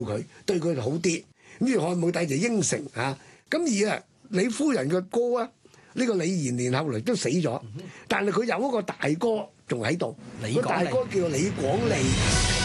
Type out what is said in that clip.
佢，對佢好啲。咁於是漢武帝就應承嚇。咁而李夫人嘅哥啊，呢個李延年後來都死咗，但係佢有一個大哥仲喺度，個大哥叫李廣利。